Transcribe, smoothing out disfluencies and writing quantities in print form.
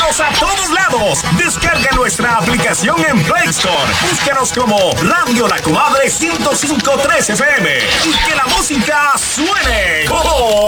Escúchanos a todos lados. Descarga nuestra aplicación en Play Store. Búscanos como Radio La Comadre 105.3 FM. Y que la música suene. ¡Oh!